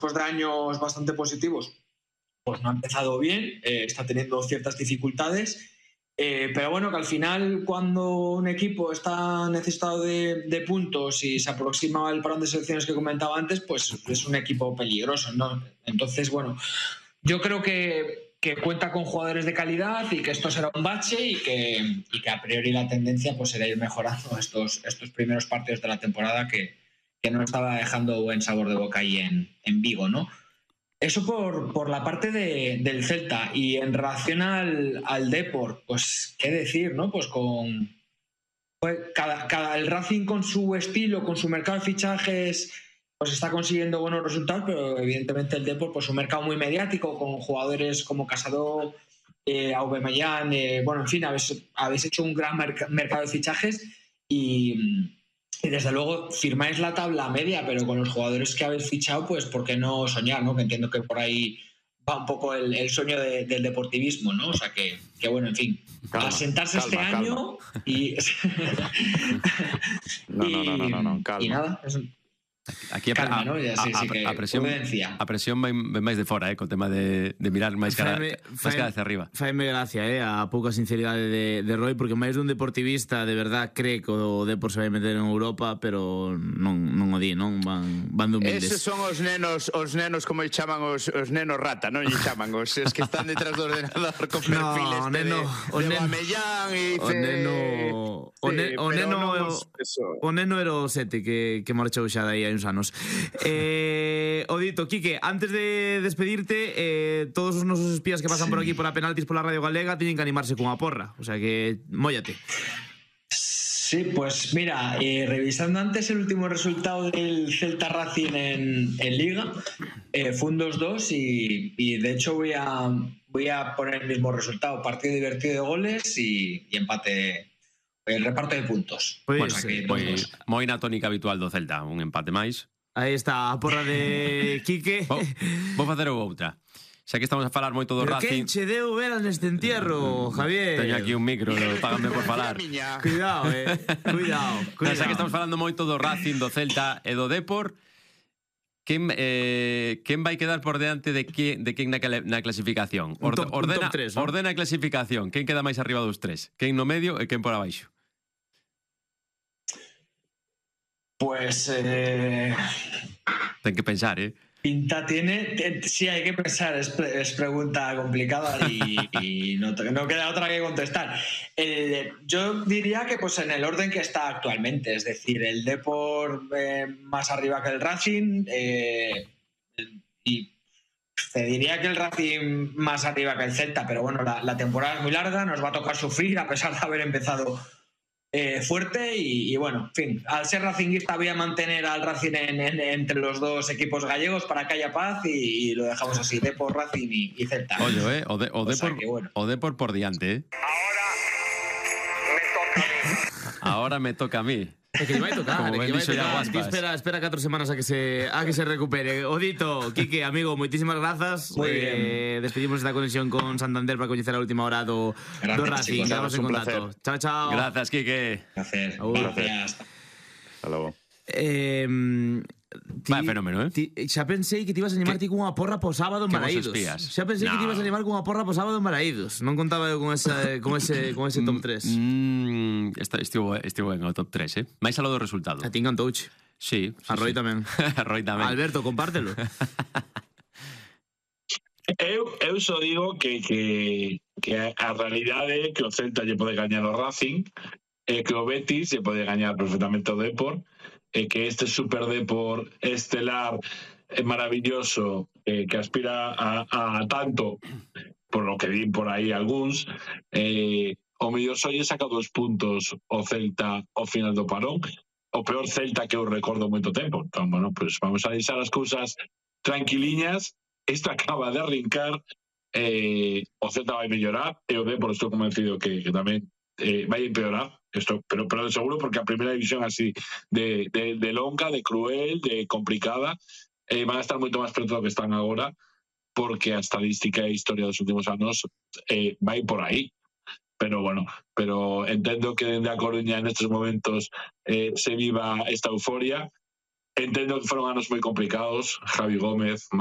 después de años bastante positivos, pues no ha empezado bien, está teniendo ciertas dificultades. Pero bueno, que al final cuando un equipo está necesitado de puntos y se aproxima al parón de selecciones que comentaba antes, pues es un equipo peligroso, ¿no? Entonces, bueno, yo creo que cuenta con jugadores de calidad y que esto será un bache y que a priori la tendencia pues será ir mejorando estos primeros partidos de la temporada que no estaba dejando buen sabor de boca ahí en Vigo, ¿no? Eso por la parte del Celta. Y en relación al Depor, pues qué decir, ¿no? Pues el Racing con su estilo, con su mercado de fichajes, pues está consiguiendo buenos resultados, pero evidentemente el Depor, pues un mercado muy mediático, con jugadores como Casado, Aubameyang, bueno, en fin, habéis hecho un gran mercado de fichajes y desde luego firmáis la tabla media, pero con los jugadores que habéis fichado, pues ¿por qué no soñar, ¿no? Que entiendo que por ahí va un poco el sueño del deportivismo, ¿no? O sea que bueno, en fin, a sentarse este año y... No, calma. Y nada, Aquí calma, ¿no? Ya sí que a presión ven máis de fora, co tema de mirar máis cara hacia arriba. Faime gracia, a pouca sinceridade de Roy, porque máis dun deportivista de verdad cree que o Depor se vai meter en Europa, pero non o di, non? Van de humildes. Eses son os nenos como lle chaman os nenos rata, non lle chaman os que están detrás do ordenador con perfiles de Aubameyang e o neno era o Sete que marchou xa dai hai uns anos. O dito, Quique, antes de despedirte, todos os nosos espías que pasan por aquí por a penaltis pola Radio Galega tienen que animarse cunha porra, o sea que móllate. Sí, pues mira, revisando antes el último resultado del Celta Racing en Liga, fue un 2-2 y de hecho voy a poner el mismo resultado, partido divertido de goles y empate, el reparto de puntos. Pues, moi na tónica habitual do Celta, un empate máis. Aí está a porra de Quique. Vou facer outra. Xa que estamos a falar moito do Racing. Pero que che deu veras neste entierro, Javier? Teño aquí un micro, págame por falar. Cuidado, cuidado. Xa que estamos falando moito do Racing, do Celta e do Depor, quen vai quedar por diante de quen na clasificación? Top 3, ¿no? Ordena a clasificación. Quen queda máis arriba dos tres? Quen no medio e quen por abaixo? Pues... Ten que pensar, Pinta tiene, sí, hay que pensar, es pregunta complicada y no queda otra que contestar. Yo diría que pues en el orden que está actualmente, es decir, el Depor más arriba que el Racing y te diría que el Racing más arriba que el Celta, pero bueno, la temporada es muy larga, nos va a tocar sufrir a pesar de haber empezado fuerte y bueno, en fin, al ser racinguista voy a mantener al Racing entre los dos equipos gallegos para que haya paz y lo dejamos así, Depor, Racing y Celta. Oye, o Depor por diante, Ahora me toca a mí. É que lle vai tocar, Como ben dixo ya Guaspas. Espera 4 semanas a que se recupere. Odito, Quique, amigo, moitísimas grazas. Moi bien. Despedimos esta conexión con Santander para coñecer a última hora do Racing. Quedamos en contacto. Chao, chao. Gracias, Quique. Gracias. Hasta logo. Vai fenómeno, Xa pensei que te ibas a animar ti cunha porra po sábado en Balaídos. Xa pensei que te ibas a animar cunha porra po sábado en Balaídos. Non contaba eu con ese top 3. Estivo ben o top 3, máis aló do resultado. A ti encantouche. Sí. A Roy tamén. A Roy tamén. Alberto, compártelo. Eu só digo que a realidade é que o Celta lle pode gañar o Racing e que o Betis lle pode gañar perfectamente o Depor e que este Super Depor estelar maravilloso que aspira a tanto, por lo que di por aí algúns, o mellor só lle saca 2 puntos o Celta ao final do parón, o peor Celta que eu recordo moito tempo. Entón, bueno, pues vamos a deixar as cousas tranquiliñas. Isto acaba de arrincar, o Celta vai mellorar e o Depor estou convencido que tamén vai empeorar, pero de seguro, porque a primeira división así de longa, de cruel, de complicada, van a estar moito máis preto do que están agora, porque a estadística e a historia dos últimos anos vai por aí. Pero bueno, entendo que dende a Coruña en estes momentos se viva esta euforia. entendo que foron anos moi complicados. Javi Gómez,